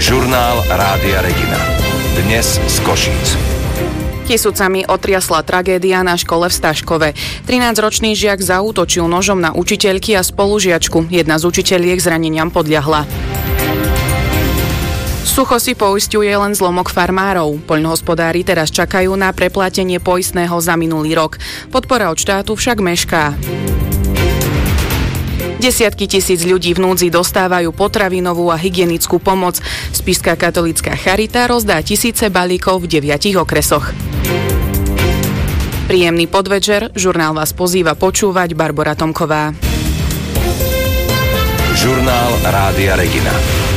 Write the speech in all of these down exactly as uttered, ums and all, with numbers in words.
Žurnál Rádia Regina. Dnes z Košíc. Tisúcami otriasla tragédia na škole v Staškove. trinásťročný žiak zaútočil nožom na učiteľky a spolužiačku. Jedna z učiteľiek zraneniam podľahla. Sucho si poisťuje len zlomok farmárov. Poľnohospodári teraz čakajú na preplatenie poistného za minulý rok. Podpora od štátu však mešká. Desiatky tisíc ľudí v núdzi dostávajú potravinovú a hygienickú pomoc. Spišská katolícka charita rozdá tisíce balíkov v deviatich okresoch. Príjemný podvečer, žurnál vás pozýva počúvať Barbora Tomková. Žurnál Rádia Regina.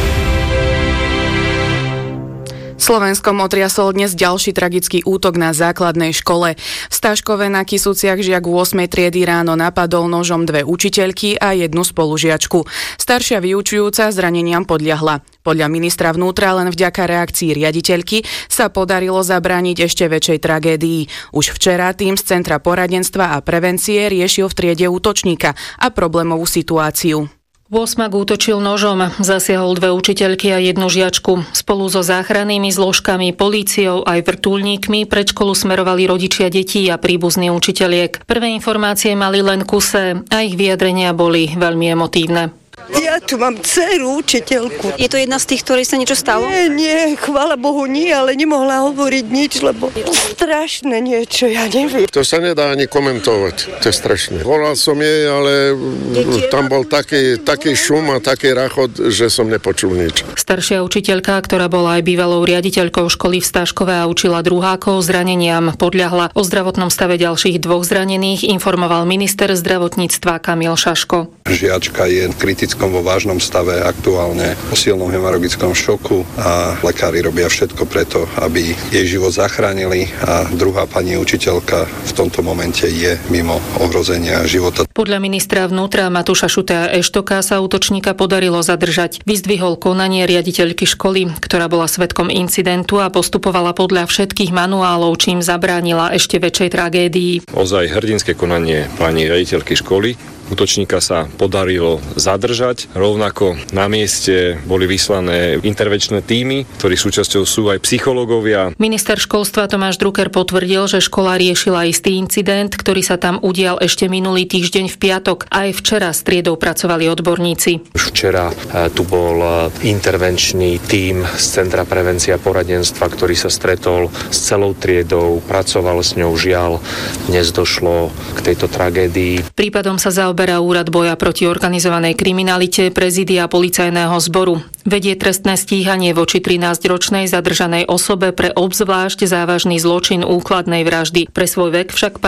Slovenskom otriasol dnes ďalší tragický útok na základnej škole. V Staškove na Kisúciach žiak ôsmej triedy ráno napadol nožom dve učiteľky a jednu spolužiačku. Staršia vyučujúca zraneniam podľahla. Podľa ministra vnútra len vďaka reakcii riaditeľky sa podarilo zabrániť ešte väčšej tragédii. Už včera tým z Centra poradenstva a prevencie riešil v triede útočníka a problémovú situáciu. Osmak útočil nožom, zasiahol dve učiteľky a jednu žiačku. Spolu so záchrannými zložkami, políciou aj vrtuľníkmi pred školu smerovali rodičia detí a príbuzní učiteľiek. Prvé informácie mali len kuse a ich vyjadrenia boli veľmi emotívne. Ja tu mám dceru, učiteľku. Je to jedna z tých, ktorej sa niečo stalo? Nie, nie, chvála Bohu nie, ale nemohla hovoriť nič, lebo strašné niečo, ja neviem. To sa nedá ani komentovať, to je strašné. Volal som jej, ale tam bol taký, taký šum a taký rachot, že som nepočul nič. Staršia učiteľka, ktorá bola aj bývalou riaditeľkou školy v Staškove a učila druhákov, zraneniam podľahla. O zdravotnom stave ďalších dvoch zranených informoval minister zdravotníctva Kamil Šaško. Žiačka je kritická vo vážnom stave, aktuálne o silnom hemoragickom šoku a lekári robia všetko preto, aby jej život zachránili a druhá pani učiteľka v tomto momente je mimo ohrozenia života. Podľa ministra vnútra Matúša Šutea Eštoka sa útočníka podarilo zadržať. Vyzdvihol konanie riaditeľky školy, ktorá bola svedkom incidentu a postupovala podľa všetkých manuálov, čím zabránila ešte väčšej tragédii. Ozaj hrdinské konanie pani riaditeľky školy. Útočníka sa podarilo zadržať. Rovnako na mieste boli vyslané intervenčné tímy, ktorých súčasťou sú aj psychológovia. Minister školstva Tomáš Drucker potvrdil, že škola riešila istý incident, ktorý sa tam udial ešte minulý týždeň v piatok. Aj včera s triedou pracovali odborníci. Už včera tu bol intervenčný tím z Centra prevencia a poradenstva, ktorý sa stretol s celou triedou, pracoval s ňou. Žiaľ, dnes došlo k tejto tragédii. Prípadom sa zaoberá Berá úrad boja proti organizovanej kriminalite prezídia policajného zboru. Vedie trestné stíhanie voči trinásťročnej zadržanej osobe pre obzvlášť závažný zločin úkladnej vraždy. Pre svoj vek však